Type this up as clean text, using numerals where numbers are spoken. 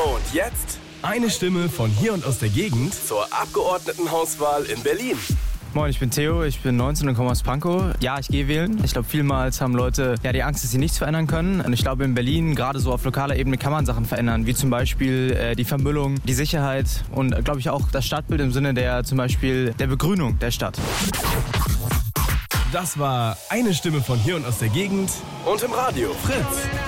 Und jetzt eine Stimme von hier und aus der Gegend zur Abgeordnetenhauswahl in Berlin. Moin, ich bin Theo, ich bin 19 und komme aus Pankow. Ja, ich gehe wählen. Ich glaube, vielmals haben Leute die Angst, dass sie nichts verändern können. Und ich glaube, in Berlin, gerade so auf lokaler Ebene, kann man Sachen verändern. Wie zum Beispiel die Vermüllung, die Sicherheit und, glaube ich, auch das Stadtbild im Sinne der zum Beispiel der Begrünung der Stadt. Das war eine Stimme von hier und aus der Gegend und im Radio Fritz.